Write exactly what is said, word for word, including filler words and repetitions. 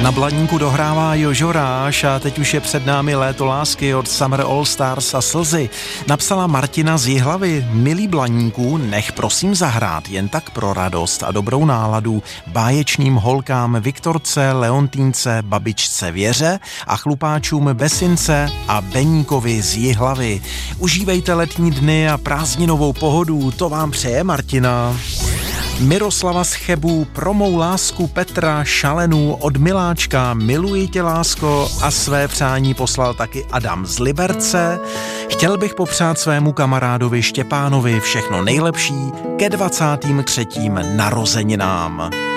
Na Blaníku dohrává Jožo Ráš a teď už je před námi Léto lásky od Summer All Stars a Slzy. Napsala Martina z Jihlavy: milý Blaníku, nech prosím zahrát jen tak pro radost a dobrou náladu báječným holkám Viktorce, Leontýnce, babičce Věře a chlupáčům Besince a Beníkovi z Jihlavy. Užívejte letní dny a prázdninovou pohodu, to vám přeje Martina. Miroslava z Chebů pro mou lásku Petra Šalenů od miláčka Miluji tě, lásko, a své přání poslal taky Adam z Liberce. Chtěl bych popřát svému kamarádovi Štěpánovi všechno nejlepší ke dvacátým třetím narozeninám.